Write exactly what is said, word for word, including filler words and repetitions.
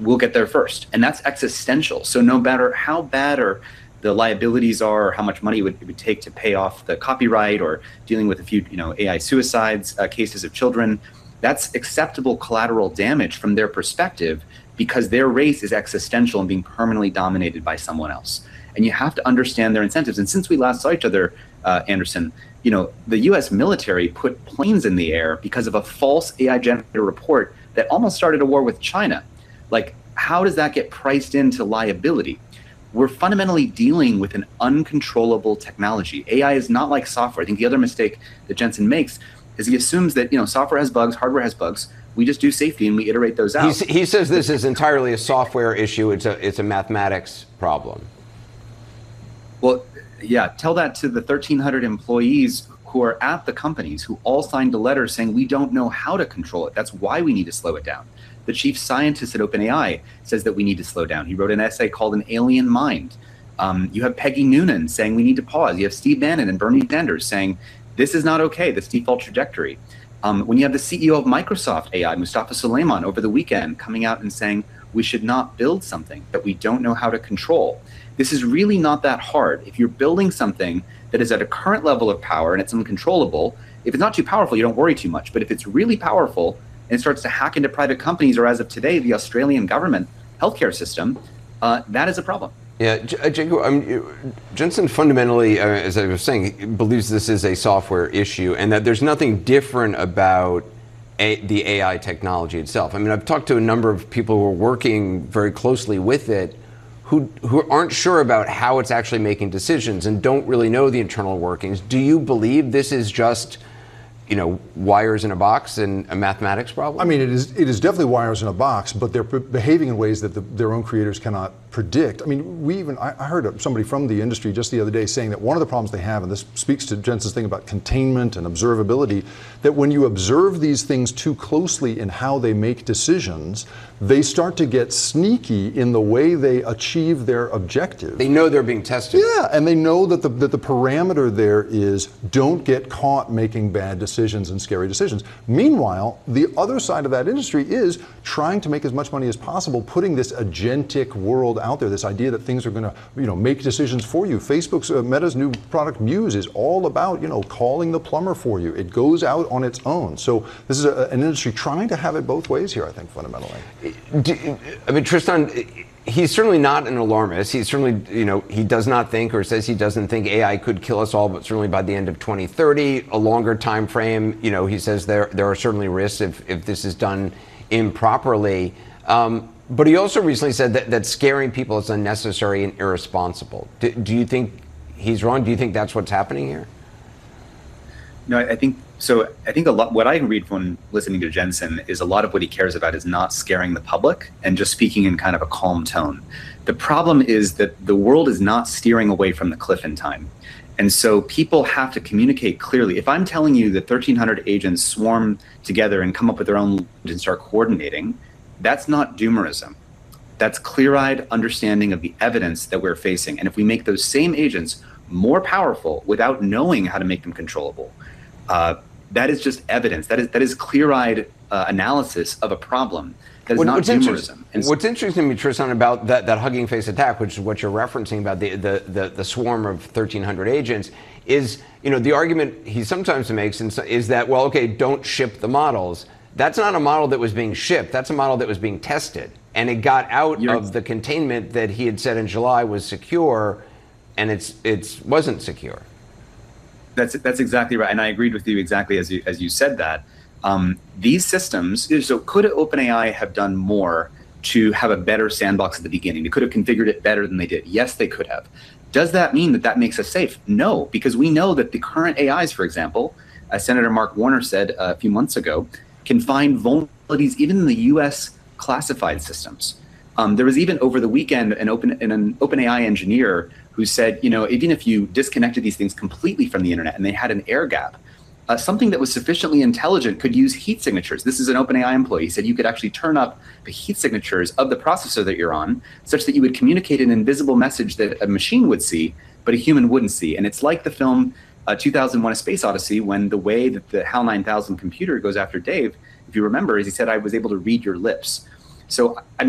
we'll get there first. And that's existential. So no matter how bad or the liabilities are, or how much money it would, it would take to pay off the copyright, or dealing with a few, you know, A I suicides, uh, cases of children, that's acceptable collateral damage from their perspective, because their race is existential and being permanently dominated by someone else. And you have to understand their incentives. And since we last saw each other, uh, Anderson, you know, the U S military put planes in the air because of a false A I-generated report that almost started a war with China. Like, how does that get priced into liability? We're fundamentally dealing with an uncontrollable technology. A I is not like software. I think the other mistake that Jensen makes is he assumes that, you know, software has bugs, hardware has bugs. We just do safety and we iterate those out. He's, he says this is entirely a software issue. It's a it's a mathematics problem. Well, yeah, tell that to the thirteen hundred employees who are at the companies who all signed a letter saying we don't know how to control it. That's why we need to slow it down. The chief scientist at OpenAI says that we need to slow down. He wrote an essay called An Alien Mind. Um, you have Peggy Noonan saying we need to pause. You have Steve Bannon and Bernie Sanders saying this is not okay, this default trajectory. Um, when you have the C E O of Microsoft A I, Mustafa Suleyman, over the weekend coming out and saying we should not build something that we don't know how to control. This is really not that hard. If you're building something that is at a current level of power and it's uncontrollable, if it's not too powerful, you don't worry too much. But if it's really powerful and it starts to hack into private companies, or as of today, the Australian government healthcare system, uh, that is a problem. Yeah, Jacob, um, Jensen fundamentally, uh, as I was saying, believes this is a software issue and that there's nothing different about a, the A I technology itself. I mean, I've talked to a number of people who are working very closely with it who, who aren't sure about how it's actually making decisions and don't really know the internal workings. Do you believe this is just, you know, wires in a box and a mathematics problem? I mean, it is it is definitely wires in a box, but they're behaving in ways that the, their own creators cannot predict. I mean, we even, I, I heard somebody from the industry just the other day saying that one of the problems they have, and this speaks to Jensen's thing about containment and observability, that when you observe these things too closely in how they make decisions, they start to get sneaky in the way they achieve their objective. They know they're being tested. Yeah, and they know that the, that the parameter there is don't get caught making bad decisions and scary decisions. Meanwhile, the other side of that industry is trying to make as much money as possible, putting this agentic world out there, this idea that things are going to, you know, make decisions for you. Facebook's, uh, Meta's new product Muse is all about, you know, calling the plumber for you. It goes out on its own. So this is a, an industry trying to have it both ways here, I think, fundamentally. Do, I mean, Tristan, he's certainly not an alarmist. He's certainly, you know, he does not think, or says he doesn't think A I could kill us all, but certainly by the end of twenty thirty, a longer time frame. You know, he says there there are certainly risks if, if this is done improperly. Um, but he also recently said that, that scaring people is unnecessary and irresponsible. Do, do you think he's wrong? Do you think that's what's happening here? No, I think so. I think a lot, what I read when listening to Jensen is a lot of what he cares about is not scaring the public and just speaking in kind of a calm tone. The problem is that the world is not steering away from the cliff in time. And so people have to communicate clearly. If I'm telling you that thirteen hundred agents swarm together and come up with their own and start coordinating, that's not doomerism. That's clear-eyed understanding of the evidence that we're facing. And if we make those same agents more powerful without knowing how to make them controllable, uh, that is just evidence. That is that is clear-eyed uh, analysis of a problem. That is what, not what's doomerism. Inter- what's interesting to me, Tristan, about that, that Hugging Face attack, which is what you're referencing about the, the, the, the swarm of thirteen hundred agents, is, you know, the argument he sometimes makes is that, well, okay, don't ship the models. That's not a model that was being shipped. That's a model that was being tested. And it got out you're of the containment that he had said in July was secure, and it's it's wasn't secure. That's that's exactly right, and I agreed with you exactly as you as you said that. Um, these systems, so could OpenAI have done more to have a better sandbox at the beginning? They could have configured it better than they did. Yes, they could have. Does that mean that that makes us safe? No, because we know that the current A Is, for example, as Senator Mark Warner said a few months ago, can find vulnerabilities even in the U S classified systems. Um, there was even over the weekend an open an OpenAI engineer who said, you know, even if you disconnected these things completely from the internet and they had an air gap, uh, something that was sufficiently intelligent could use heat signatures. This is an OpenAI employee. He said you could actually turn up the heat signatures of the processor that you're on such that you would communicate an invisible message that a machine would see, but a human wouldn't see. And it's like the film uh, two thousand one: A Space Odyssey, when the way that the HAL nine thousand computer goes after Dave, if you remember, is he said, I was able to read your lips. So I'm